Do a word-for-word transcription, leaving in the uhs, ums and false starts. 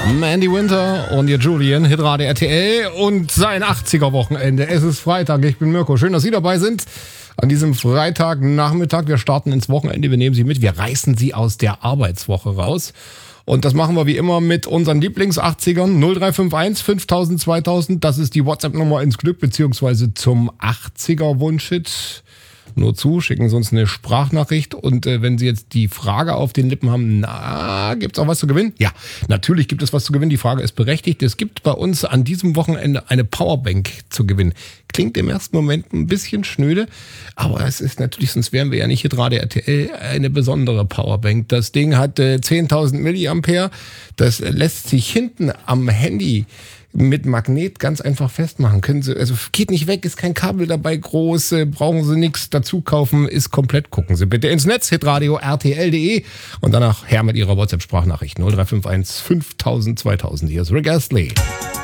Mandy Winter und ihr Julian, Hitradio R T L und sein achtziger-Wochenende. Es ist Freitag, ich bin Mirko. Schön, dass Sie dabei sind. An diesem Freitagnachmittag, wir starten ins Wochenende, wir nehmen Sie mit, wir reißen Sie aus der Arbeitswoche raus. Und das machen wir wie immer mit unseren Lieblings-achtzigern. null drei fünf eins fünftausend zweitausend, das ist die WhatsApp-Nummer ins Glück, beziehungsweise zum achtziger-Wunschhit. Nur zu, schicken Sie uns eine Sprachnachricht. Und äh, wenn Sie jetzt die Frage auf den Lippen haben, na, gibt's auch was zu gewinnen? Ja, natürlich gibt es was zu gewinnen. Die Frage ist berechtigt. Es gibt bei uns an diesem Wochenende eine Powerbank zu gewinnen. Klingt im ersten Moment ein bisschen schnöde, aber es ist natürlich, sonst wären wir ja nicht Hitradio R T L, eine besondere Powerbank. Das Ding hat äh, zehntausend Milliampere. Das lässt sich hinten am Handy mit Magnet ganz einfach festmachen. Können Sie, also geht nicht weg, ist kein Kabel dabei groß, äh, brauchen Sie nichts dazu kaufen, ist komplett. Gucken Sie bitte ins Netz, hitradio R T L punkt de und danach her mit Ihrer WhatsApp-Sprachnachricht null drei fünf eins fünftausend zweitausend. Hier ist Rick Astley.